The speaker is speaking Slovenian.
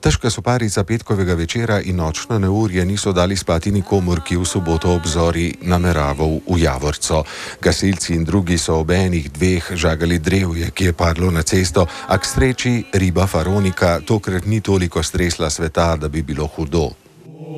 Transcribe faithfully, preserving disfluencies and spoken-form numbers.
Težka soparica petkovega večera in nočno neurje niso dali spati nikomur, ki v soboto obzori nameraval v Javorco. Gasilci in drugi so ob enih dveh žagali drevje, ki je padlo na cesto, a k sreči riba Faronika tokrat ni toliko stresla sveta, da bi bilo hudo.